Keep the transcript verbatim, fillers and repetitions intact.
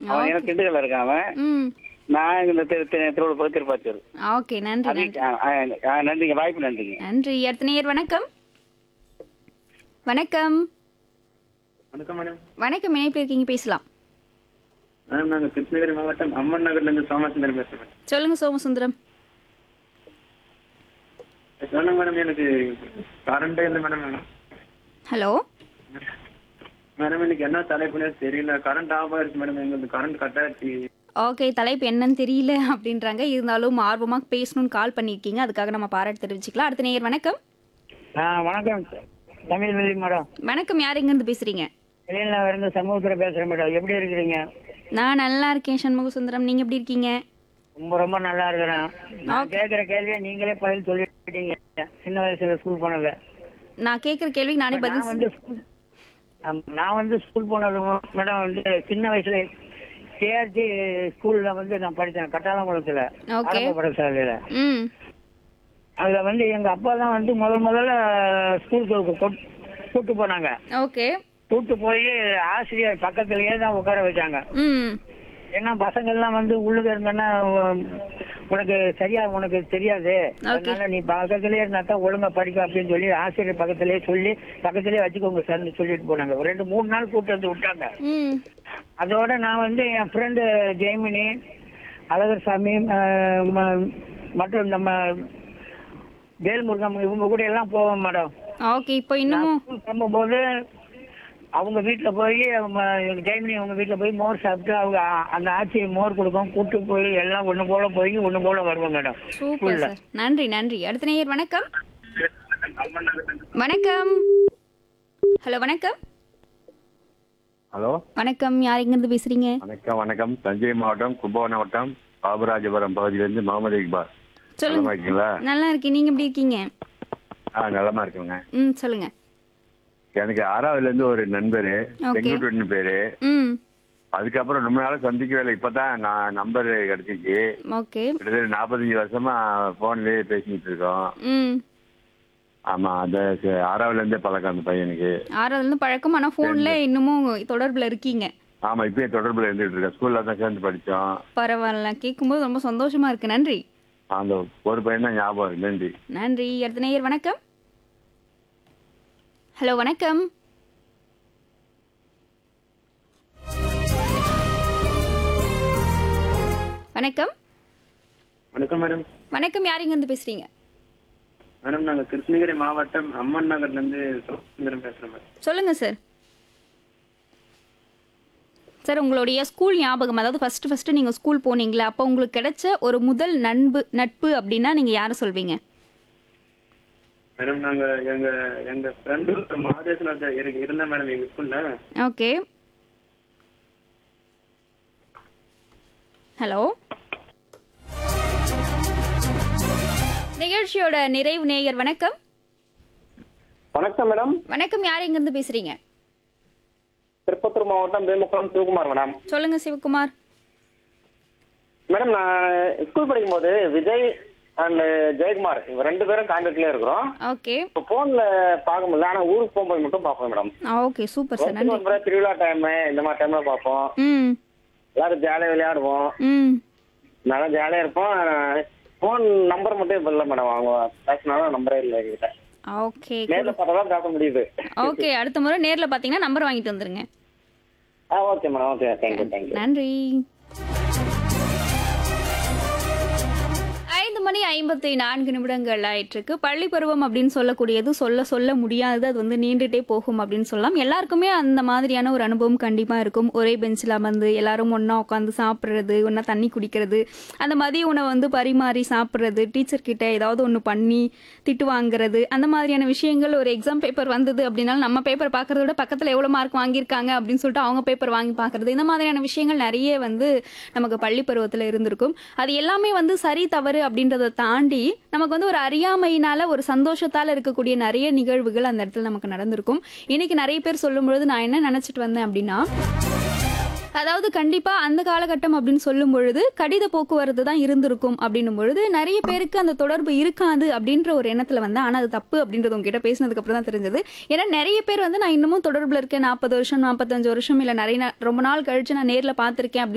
அவன் ஓகே. எனக்கு திண்டுக்கல்ல இருக்கான் அவன். ம். நான் இந்த திரு திரு- திருவள்ளூர் திருப்பாச்சூர். ஓகே. நன்றி அது நன்றி. ஆ, ஆ, ஆ, நன்றிங்க, வாய்ப்பு நன்றிங்க. நன்றி. அடுத்த நேயர் வணக்கம். வணக்கம். வணக்கம் மேடம். வணக்கம். இணைப்பில் இருக்கீங்க, பேசலாம். மேடம் நாங்கள் கிருஷ்ணகிரி மாவட்டம் அம்மன் நகர்லேருந்து சோமசுந்தரம் பேசுகிறேன். சொல்லுங்க சோமசுந்தரம். சொல்லுங்க மேடம், எனக்கு கரண்டே இல்லை மேடம். வேணும் ஹலோ. மேடம் எனக்கு என்ன தலைப்புனே தெரியல. கரண்ட் ஆஃப் ஆயிடுச்சு மேடம். எங்களுக்கு கரண்ட் கட் ஆயிடுச்சு. ஓகே. தலைப்பு என்னன்னு தெரியல அப்படின்றாங்க. இருந்தாலும் ஆர்வமாக பேசணும்னு கால் பண்ணியிருக்கீங்க. அதுக்காக நம்ம பாராட்டு தெரிவிச்சுக்கலாம். அடுத்த நேயர் வணக்கம். ஆ வணக்கம் தமிழ் வெள்ளி மேடம். வணக்கம். யார் எங்கேருந்து பேசுறீங்க? வெளியில் இருந்து சமூகத்தில் பேசுகிறேன் மேடம். எப்படி இருக்கிறீங்க? நான் நல்லா இருக்கேன் சண்முக சுந்தரம். நீங்க எப்படி இருக்கீங்க? ரொம்ப ரொம்ப நல்லா இருக்கிறேன். நான் கேட்குற கேள்வியை நீங்களே பதில் சொல்லிட்டீங்க. சின்ன வயசுல ஸ்கூல் போனது. நான் கேட்குற கேள்விக்கு நானே பதில் நான் வந்து ஸ்கூல் ஆம், நான் வந்து ஸ்கூல் போனது மேடம் வந்து சின்ன வயசுல கேஆர்ஜி ஸ்கூல்ல வந்து நான் படித்தேன் கட்டாளங்குளத்தில் ஓகே. ஆரம்ப பாடசாலையில். ம். அதில் வந்து எங்கள் அப்பா தான் வந்து முதல் முதல்ல ஸ்கூலுக்கு கூட்டு போனாங்க. ஓகே. கூட்டு போய் ஆசிரியர் பக்கத்துலயே தான் உட்கார வச்சாங்க. ம். ஏன்னா பசங்க எல்லாம் வந்து உள்ளுக்கு இருந்தோன்னா உனக்கு சரியா உனக்கு தெரியாது, அதனால நீ பக்கத்துலயே இருந்தா தான் ஒழுங்கா படிக்க அப்படின்னு சொல்லி ஆசிரியர் பக்கத்துலயே சொல்லி பக்கத்துலயே வச்சுக்கோங்க சார்னு சொல்லிட்டு போனாங்க. ஒரு ரெண்டு மூணு நாள் கூட்டு வந்து விட்டாங்க. ம். அதோட நான் வந்து என் ஃப்ரெண்டு ஜெய்மினி, அழகர் சாமி, அஹ், ம- மற்றும் நம்ம வேல்முருகன் இவங்க கூட எல்லாம் போவோம் மேடம். ஓகே. இப்போ இன்னமும் ஸ்கூல் கிளம்பும்போது அவங்க வீட்டில் போய் ஜெய்மினி அவங்க வீட்டில் போய் மோர் சாப்பிட்டு அவங்க அ- அந்த ஆட்சியை மோர் கொடுக்கும், கூட்டு போய் எல்லாம் ஒன்று போல போய் ஒன்று போல வருவோம் மேடம். Super sir. நன்றி நன்றி. அடுத்த நேயர் வணக்கம். வணக்கம். ஹலோ வணக்கம். ஹலோ வணக்கம். யார் எங்கேருந்து பேசுறீங்க? வணக்கம். வணக்கம். தஞ்சை மாவட்டம் கும்பகோணம் வட்டம் பாபராஜபுரம் பகுதியிலிருந்து முகமது இக்பால். சொல்லுங்க. நலமா இருக்கீங்களா? நல்லா இருக்கேன். நீங்க எப்படி இருக்கீங்க? ஆ நலமா இருக்குங்க. ம். சொல்லுங்க. எனக்கு ஆறாவதுல இருந்து ஒரு நண்பர் ஓகே. செங்குட்டுன்னு பேரு. ம். அதுக்கப்புறம் ரொம்ப நாள் சந்திக்கவே இல்லை. இப்பதான் நான் நம்பர் கிடைச்சிச்சு. ஓகே. கிட்டத்தட்ட நாற்பத்தஞ்சு வருஷமா போன்லயே பேசிக்கிட்டு இருக்கோம். ம். ஆமா, அந்த ச- ஆறாவதுல இருந்தே பழக்கம் அந்த பையனுக்கு. ஆறாவதுல இருந்து பழக்கம். ஆனா போன்ல இன்னமும் தொடர்புல இருக்கீங்க. ஆமா, இப்பயும் தொடர்புல இருந்துட்டு இருக்கேன். ஸ்கூல்ல தான் சேர்ந்து படிச்சோம். பரவாயில்ல. கேட்கும்போது ரொம்ப சந்தோஷமா இருக்கு. நன்றி. அந்த ஒரு பையன் தான் ஞாபகம் இருக்கு. நன்றி. நன்றி. அடுத்த நேயர் வணக்கம். ஹலோ வணக்கம். வணக்கம். வணக்கம் மேடம். வணக்கம். யார் இருந்து பேசுறீங்க? மேடம் நாங்கள் கிருஷ்ணகிரி மாவட்டம் அம்மன் நகர்லேருந்து சோமசுந்தரம் பேசுகிறேன் மேடம். சொல்லுங்க சார். சார் உங்களுடைய ஸ்கூல் ஞாபகம், அதாவது ஃபர்ஸ்ட் ஃபர்ஸ்ட் நீங்க ஸ்கூல் போனீங்களா, அப்போ உங்களுக்கு கிடைச்ச ஒரு முதல் நண்பு நட்பு அப்படின்னா நீங்க யாரை சொல்வீங்க? மேடம் நாங்கள் எங்கள் எங்கள் ஃப்ரெண்டு மாதேஸ்வரர் இருக்கு இருந்தேன் மேடம் எங்கள் ஸ்கூலில். ஓகே. ஹலோ. நிகழ்ச்சியோட நிறைவு நேயர் வணக்கம். வணக்கம் மேடம். வணக்கம். யார் எங்கிருந்து பேசுறீங்க? திருப்பத்தூர் மாவட்டம் வேமுக்குளம் சிவகுமார் மேடம். சொல்லுங்க சிவகுமார். மேடம் நான் ஸ்கூல் படிக்கும்போது விஜய் அண்ட் ஜெயக்குமார் இவங்க ரெண்டு பேரும் கான்டாக்ட்லயே இருக்கிறோம். ஓகே. இப்போ போன்ல பார்க்க முடியல, ஆனா ஊருக்கு போகும்போது மட்டும் பார்ப்போம் மேடம். Okay super sir. நன்றி. ஒரு முறை திருவிழா டைம் இந்த மாதிரி டைம்ல பார்ப்போம். ம். எல்லாரும் ஜாலியா விளையாடுவோம். ம். நல்லா ஜாலியா இருப்போம். போன் நம்பர் மட்டும் இப்ப இல்ல மேடம். அவங்க பேசினாலும் நம்பரே இல்லை என்கிட்ட. ஓகே. நேர்ல பார்த்தாதான் பேச முடியுது. ஓகே. அடுத்த முறை நேர்ல பாத்தீங்கன்னா நம்பர் வாங்கிட்டு வந்துருங்க. ஆ okay madam. Okay, thank you thank you. நன்றி. ஐந்து மணி ஐம்பத்தி நான்கு நிமிடங்கள் ஆயிட்டிருக்கு. பள்ளி பருவம் அப்படின்னு சொல்லக்கூடியது சொல்ல சொல்ல முடியாது, அது வந்து நீண்டுட்டே போகும் அப்படின்னு சொல்லலாம். எல்லாருக்குமே அந்த மாதிரியான ஒரு அனுபவம் கண்டிப்பா இருக்கும். ஒரே பெஞ்சில் அமர்ந்து எல்லாரும் ஒண்ணா உட்காந்து சாப்பிட்றது, ஒன்றா தண்ணி குடிக்கிறது, அந்த மதிய உணவை வந்து பரிமாறி சாப்பிட்றது, டீச்சர் கிட்ட ஏதாவது ஒன்று பண்ணி திட்டு வாங்குறது, அந்த மாதிரியான விஷயங்கள். ஒரு எக்ஸாம் பேப்பர் வந்தது அப்படின்னாலும் நம்ம பேப்பர் பார்க்கறத விட பக்கத்தில் எவ்வளோ மார்க் வாங்கியிருக்காங்க அப்படின்னு சொல்லிட்டு அவங்க பேப்பர் வாங்கி பார்க்கறது, இந்த மாதிரியான விஷயங்கள் நிறைய வந்து நமக்கு பள்ளி பருவத்தில் இருந்திருக்கும். அது எல்லாமே வந்து சரி தவறு அப்படின்றத தாண்டி நமக்கு வந்து ஒரு அறியாமையினால ஒரு சந்தோஷத்தால இருக்கக்கூடிய நிறைய நிகழ்வுகள் அந்த இடத்துல நமக்கு நடந்திருக்கும். இன்னைக்கு நிறைய பேர் சொல்லும் பொழுது நான் என்ன நினைச்சிட்டு வந்தேன் அப்படின்னா, அதாவது கண்டிப்பா அந்த காலகட்டம் அப்படின்னு சொல்லும் பொழுது கடித போக்குவரத்து தான் இருந்திருக்கும் அப்படின்னும் பொழுது நிறைய பேருக்கு அந்த தொடர்பு இருக்காது அப்படின்ற ஒரு எண்ணத்துல வந்து, ஆனா அது தப்பு அப்படின்றது உங்ககிட்ட பேசினதுக்கு அப்புறம் தான் தெரிஞ்சது. ஏன்னா நிறைய பேர் வந்து நான் இன்னமும் தொடர்புல இருக்கேன், நாற்பது வருஷம் நாற்பத்தஞ்சு வருஷம் இல்ல நிறைய நா- ரொம்ப நாள் கழிச்சு நான் நேர்ல பார்த்திருக்கேன்